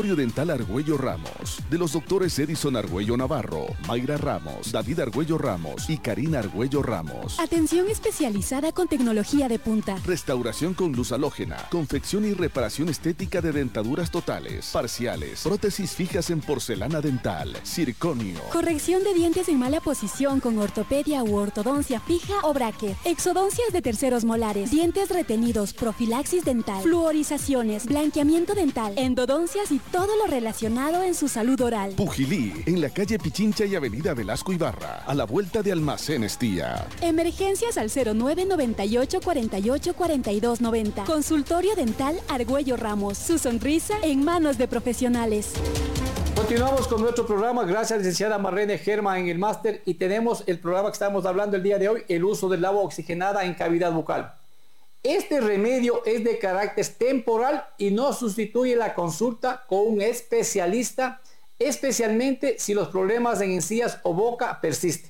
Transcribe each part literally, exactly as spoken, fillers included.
Consultorio Dental Argüello Ramos, de los doctores Edison Argüello Navarro, Mayra Ramos, David Argüello Ramos y Karina Argüello Ramos. Atención especializada con tecnología de punta. Restauración con luz halógena, confección y reparación estética de dentaduras totales, parciales, prótesis fijas en porcelana dental, circonio. Corrección de dientes en mala posición con ortopedia u ortodoncia fija o bracket. Exodoncias de terceros molares, dientes retenidos, profilaxis dental, fluorizaciones, blanqueamiento dental, endodoncias y todo lo relacionado en su salud oral. Pujilí, en la calle Pichincha y avenida Velasco Ibarra, a la vuelta de Almacenes Tía. Emergencias al cero nueve noventa y ocho cuarenta y ocho cuarenta y dos noventa. Consultorio Dental Argüello Ramos. Su sonrisa en manos de profesionales. Continuamos con nuestro programa. Gracias, licenciada Marlene Germa en el máster. Y tenemos el programa que estamos hablando el día de hoy, el uso del agua oxigenada en cavidad bucal. Este remedio es de carácter temporal y no sustituye la consulta con un especialista, especialmente si los problemas en encías o boca persisten.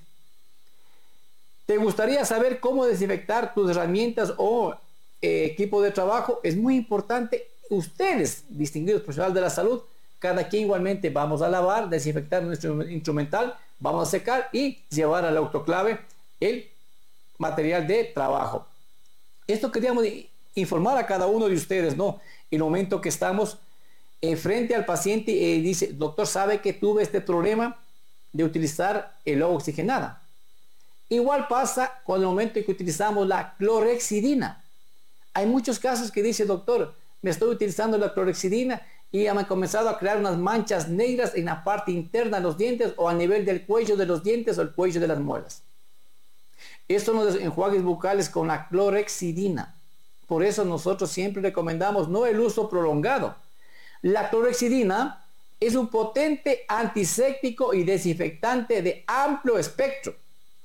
¿Te gustaría saber cómo desinfectar tus herramientas o eh, equipo de trabajo? Es muy importante. Ustedes, distinguidos profesionales de la salud, cada quien igualmente vamos a lavar, desinfectar nuestro instrumental, vamos a secar y llevar al autoclave el material de trabajo. Esto queríamos informar a cada uno de ustedes, ¿no? En el momento que estamos eh, frente al paciente y eh, dice, doctor, ¿sabe que tuve este problema de utilizar el agua oxigenada? Igual pasa con el momento en que utilizamos la clorhexidina. Hay muchos casos que dice, doctor, me estoy utilizando la clorhexidina y me han comenzado a crear unas manchas negras en la parte interna de los dientes o a nivel del cuello de los dientes o el cuello de las muelas. Estos son los enjuagues bucales con la clorhexidina. Por eso nosotros siempre recomendamos no el uso prolongado. La clorhexidina es un potente antiséptico y desinfectante de amplio espectro.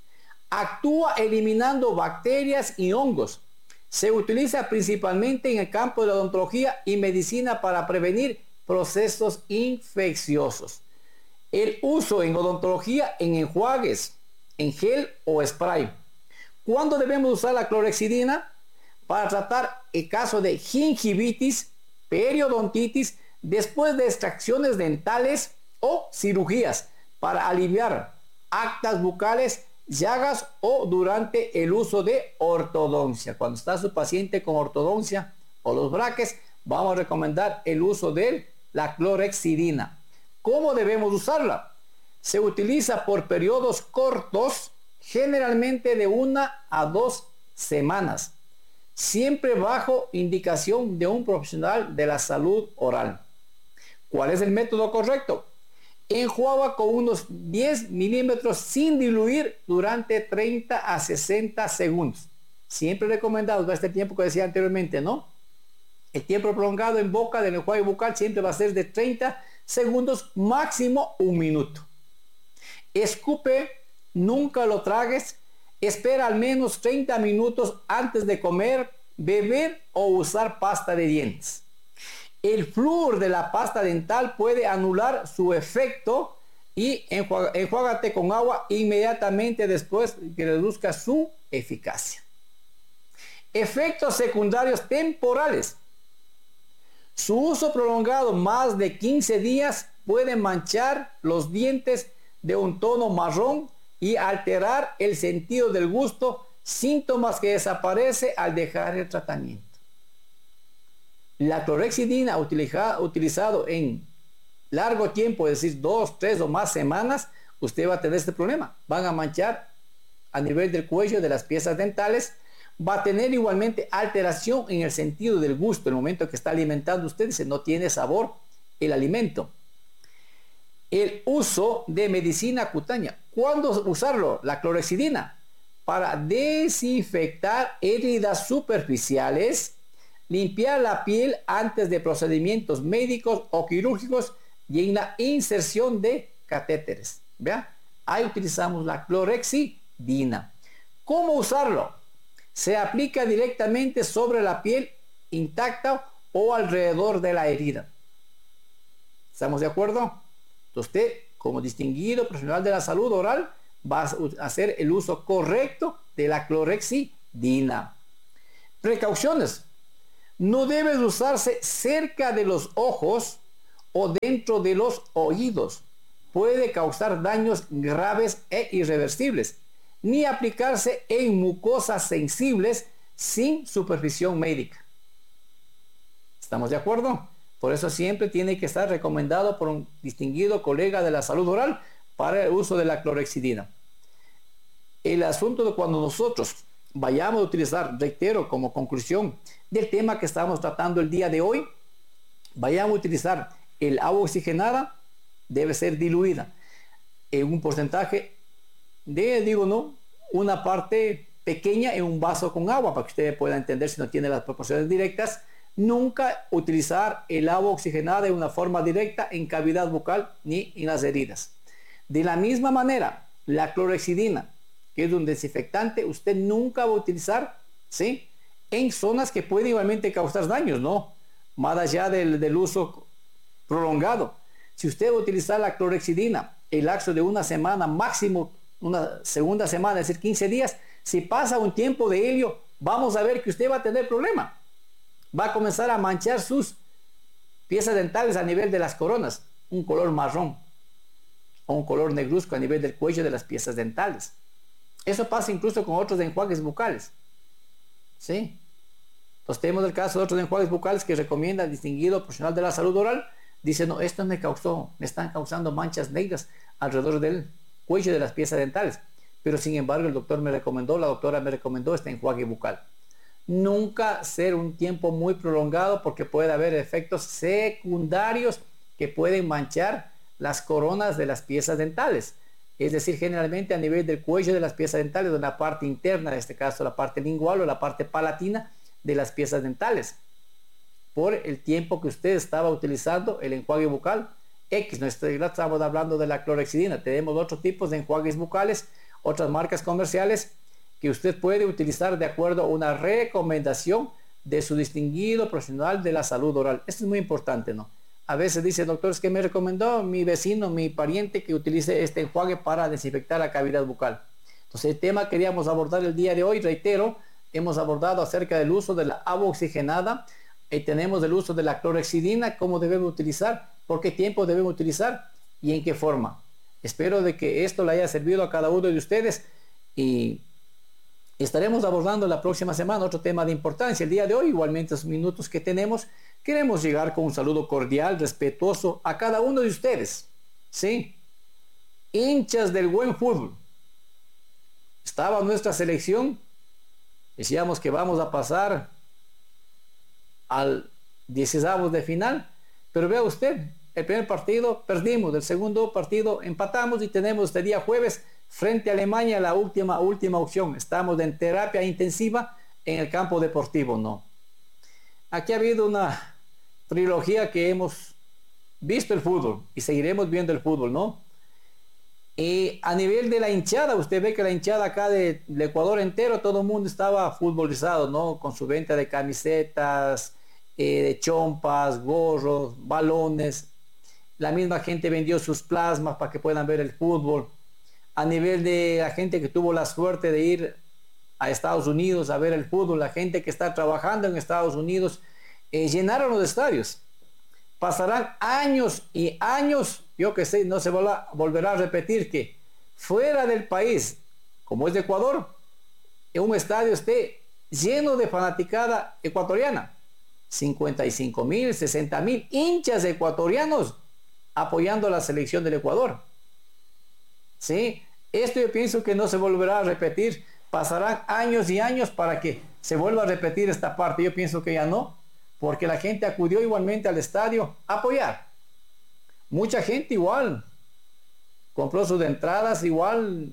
Actúa eliminando bacterias y hongos. Se utiliza principalmente en el campo de la odontología y medicina para prevenir procesos infecciosos. El uso en odontología en enjuagues, en gel o spray. ¿Cuándo debemos usar la clorhexidina? Para tratar el caso de gingivitis, periodontitis, después de extracciones dentales o cirugías, para aliviar actas bucales, llagas o durante el uso de ortodoncia. Cuando está su paciente con ortodoncia o los brackets, vamos a recomendar el uso de la clorhexidina. ¿Cómo debemos usarla? Se utiliza por periodos cortos, generalmente de una a dos semanas, siempre bajo indicación de un profesional de la salud oral. ¿Cuál es el método correcto? Enjuaga con unos diez milímetros sin diluir durante treinta a sesenta segundos. Siempre recomendado para este tiempo que decía anteriormente, ¿no? El tiempo prolongado en boca del enjuague bucal siempre va a ser de treinta segundos, máximo un minuto. Escupe, nunca lo tragues. Espera al menos treinta minutos antes de comer, beber o usar pasta de dientes. El flúor de la pasta dental puede anular su efecto y enjuaga, enjuágate con agua inmediatamente después que reduzca su eficacia. Efectos secundarios temporales. Su uso prolongado más de quince días puede manchar los dientes de un tono marrón y alterar el sentido del gusto, síntomas que desaparecen al dejar el tratamiento. La clorhexidina utilizada, utilizado en largo tiempo, es decir, dos, tres o más semanas, usted va a tener este problema. Van a manchar a nivel del cuello de las piezas dentales. Va a tener igualmente alteración en el sentido del gusto. En el momento que está alimentando usted, dice, no tiene sabor el alimento. El uso de medicina cutánea. ¿Cuándo usarlo? La clorhexidina. Para desinfectar heridas superficiales, limpiar la piel antes de procedimientos médicos o quirúrgicos y en la inserción de catéteres. ¿Vean? Ahí utilizamos la clorhexidina. ¿Cómo usarlo? Se aplica directamente sobre la piel intacta o alrededor de la herida. ¿Estamos de acuerdo? Usted, como distinguido profesional de la salud oral, va a hacer el uso correcto de la clorhexidina. Precauciones. No debe usarse cerca de los ojos o dentro de los oídos. Puede causar daños graves e irreversibles, ni aplicarse en mucosas sensibles sin supervisión médica. ¿Estamos de acuerdo? Por eso siempre tiene que estar recomendado por un distinguido colega de la salud oral para el uso de la clorhexidina. El asunto de cuando nosotros vayamos a utilizar, reitero como conclusión del tema que estamos tratando el día de hoy, vayamos a utilizar el agua oxigenada, debe ser diluida en un porcentaje de, digo, no, una parte pequeña en un vaso con agua, para que ustedes puedan entender si no tiene las proporciones directas. Nunca utilizar el agua oxigenada de una forma directa en cavidad bucal ni en las heridas. De la misma manera, la clorhexidina, que es un desinfectante, usted nunca va a utilizar, ¿sí?, en zonas que pueden igualmente causar daños, ¿no? Más allá del, del uso prolongado. Si usted va a utilizar la clorhexidina el lapso de una semana, máximo una segunda semana, es decir, quince días, si pasa un tiempo de ello, vamos a ver que usted va a tener problema. Va a comenzar a manchar sus piezas dentales a nivel de las coronas, un color marrón o un color negruzco a nivel del cuello de las piezas dentales. Eso pasa incluso con otros enjuagues bucales, ¿sí? Entonces tenemos el caso de otros enjuagues bucales que recomienda el distinguido profesional de la salud oral. Dice, no, esto me causó, me están causando manchas negras alrededor del cuello de las piezas dentales. Pero sin embargo el doctor me recomendó, la doctora me recomendó este enjuague bucal. Nunca ser un tiempo muy prolongado porque puede haber efectos secundarios que pueden manchar las coronas de las piezas dentales. Es decir, generalmente a nivel del cuello de las piezas dentales, de la parte interna, en este caso la parte lingual o la parte palatina de las piezas dentales. Por el tiempo que usted estaba utilizando el enjuague bucal X. No estamos hablando de la clorhexidina. Tenemos otros tipos de enjuagues bucales, otras marcas comerciales que usted puede utilizar de acuerdo a una recomendación de su distinguido profesional de la salud oral. Esto es muy importante, ¿no? A veces dice, doctor, es que me recomendó mi vecino, mi pariente, que utilice este enjuague para desinfectar la cavidad bucal. Entonces, el tema que queríamos abordar el día de hoy, reitero, hemos abordado acerca del uso de la agua oxigenada. Y tenemos el uso de la clorhexidina, cómo debemos utilizar, por qué tiempo debemos utilizar y en qué forma. Espero de que esto le haya servido a cada uno de ustedes y estaremos abordando la próxima semana otro tema de importancia. El día de hoy, igualmente los minutos que tenemos, queremos llegar con un saludo cordial, respetuoso a cada uno de ustedes, ¿sí? Hinchas del buen fútbol. Estaba nuestra selección, decíamos que vamos a pasar al dieciséis de final, pero vea usted, el primer partido perdimos, el segundo partido empatamos y tenemos este día jueves frente a Alemania la última, última opción. Estamos en terapia intensiva en el campo deportivo, ¿no? Aquí ha habido una trilogía que hemos visto el fútbol y seguiremos viendo el fútbol, ¿no? Y a nivel de la hinchada, usted ve que la hinchada acá de, de Ecuador entero, todo el mundo estaba futbolizado, ¿no? Con su venta de camisetas, eh, de chompas, gorros, balones. La misma gente vendió sus plasmas para que puedan ver el fútbol. A nivel de la gente que tuvo la suerte de ir a Estados Unidos a ver el fútbol, la gente que está trabajando en Estados Unidos, eh, llenaron los estadios. Pasarán años y años, yo que sé, no se volverá a repetir que fuera del país, como es de Ecuador, en un estadio esté lleno de fanaticada ecuatoriana. cincuenta y cinco mil, sesenta mil hinchas ecuatorianos apoyando a la selección del Ecuador. ¿Sí? Esto yo pienso que no se volverá a repetir. Pasarán años y años para que se vuelva a repetir esta parte. Yo pienso que ya no, porque la gente acudió igualmente al estadio a apoyar. Mucha gente igual compró sus entradas igual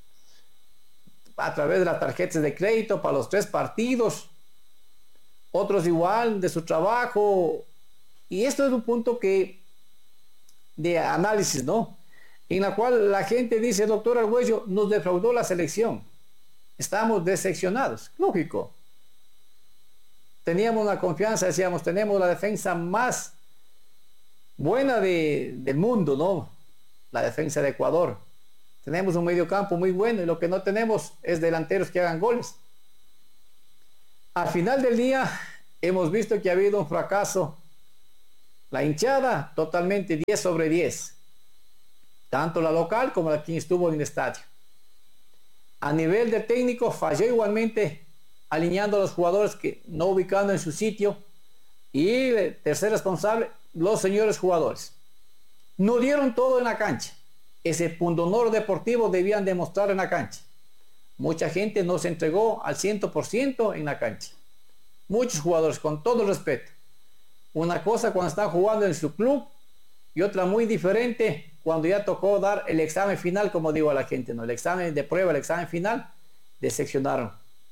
a través de las tarjetas de crédito para los tres partidos. Otros igual de su trabajo. Y esto es un punto que de análisis, ¿no? En la cual la gente dice, doctor Argüello, nos defraudó la selección. Estamos decepcionados. Lógico. Teníamos una confianza, decíamos, tenemos la defensa más buena de, del mundo, ¿no? La defensa de Ecuador. Tenemos un mediocampo muy bueno y lo que no tenemos es delanteros que hagan goles. Al final del día hemos visto que ha habido un fracaso La hinchada totalmente diez sobre diez. Tanto la local como la quien estuvo en el estadio. A nivel de técnico falló igualmente alineando a los jugadores que no ubicando en su sitio. Y el tercer responsable, los señores jugadores. No dieron todo en la cancha. Ese pundonor deportivo debían demostrar en la cancha. Mucha gente no se entregó al cien por ciento en la cancha. Muchos jugadores, con todo el respeto. Una cosa cuando están jugando en su club y otra muy diferente cuando ya tocó dar el examen final, como digo a la gente, ¿no? El examen de prueba, el examen final, decepcionaron.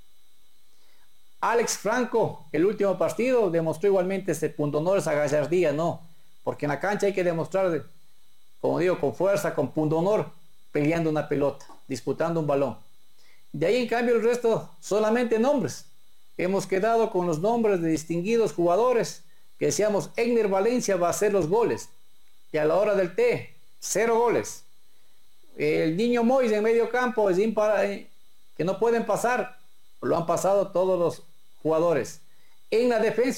Alex Franco, el último partido, demostró igualmente ese pundonor, esa gallardía, ¿no? Porque en la cancha hay que demostrar, como digo, con fuerza, con pundonor, peleando una pelota, disputando un balón. De ahí en cambio el resto solamente nombres. Hemos quedado con los nombres de distinguidos jugadores que decíamos Egner Valencia va a hacer los goles y a la hora del té, cero goles. El niño Mois en medio campo es impar que no pueden pasar, lo han pasado todos los jugadores. En la defensa